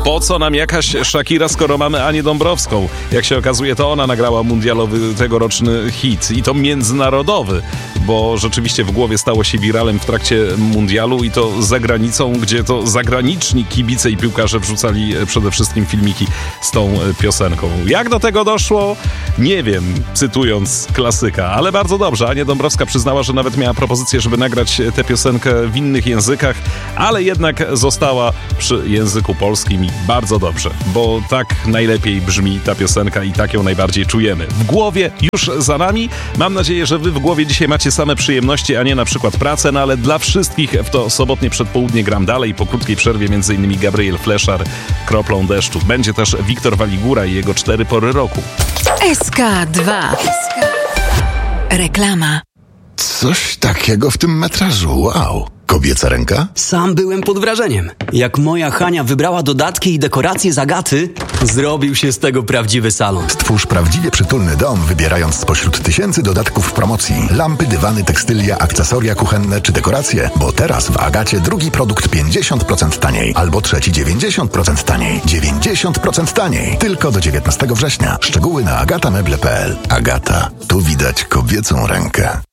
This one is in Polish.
Po co nam jakaś Shakira, skoro mamy Anię Dąbrowską? Jak się okazuje, to ona nagrała mundialowy tegoroczny hit i to międzynarodowy, bo rzeczywiście w głowie stało się wiralem w trakcie mundialu i to za granicą, gdzie to zagraniczni kibice i piłkarze wrzucali przede wszystkim filmiki z tą piosenką. Jak do tego doszło? Nie wiem, cytując klasyka, ale bardzo dobrze. Ania Dąbrowska przyznała, że nawet miała propozycję, żeby nagrać tę piosenkę w innych językach, ale jednak została przy języku polskim i bardzo dobrze, bo tak najlepiej brzmi ta piosenka i tak ją najbardziej czujemy. W głowie już za nami. Mam nadzieję, że wy w głowie dzisiaj macie same przyjemności, a nie na przykład pracę, no ale dla wszystkich w to sobotnie przedpołudnie gram dalej. Po krótkiej przerwie m.in. Gabriel Fleszar, Kroplą deszczu. Będzie też Wiktor Waligura i jego 4 pory roku. SK2. Reklama. Coś takiego w tym metrażu, wow. Kobieca ręka? Sam byłem pod wrażeniem. Jak moja Hania wybrała dodatki i dekoracje z Agaty, zrobił się z tego prawdziwy salon. Stwórz prawdziwie przytulny dom, wybierając spośród tysięcy dodatków w promocji. Lampy, dywany, tekstylia, akcesoria kuchenne czy dekoracje. Bo teraz w Agacie drugi produkt 50% taniej, albo trzeci 90% taniej. 90% taniej. Tylko do 19 września. Szczegóły na agatameble.pl. Agata. Tu widać kobiecą rękę.